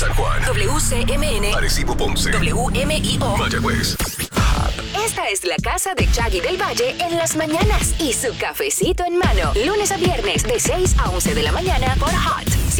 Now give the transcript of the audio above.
San Juan, WCMN, Arecibo, Ponce, WMIO, Mayagüez. Esta es la casa de Chaggy del Valle en las mañanas y su cafecito en mano. Lunes a viernes de 6 a 11 de la mañana por Hot